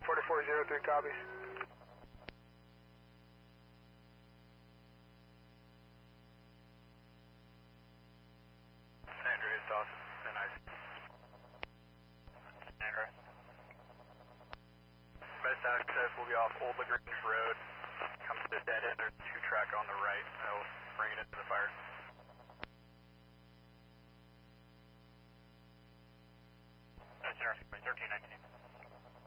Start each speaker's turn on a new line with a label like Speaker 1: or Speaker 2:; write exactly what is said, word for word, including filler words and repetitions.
Speaker 1: forty-four zero three copies.
Speaker 2: San Andreas, Dawson, and I.
Speaker 3: San Andreas.
Speaker 2: Best access will be off Old LaGrange Road. Comes to the dead end, there's two track on the right. That'll bring it into the fire.
Speaker 3: That's thirteen nineteen.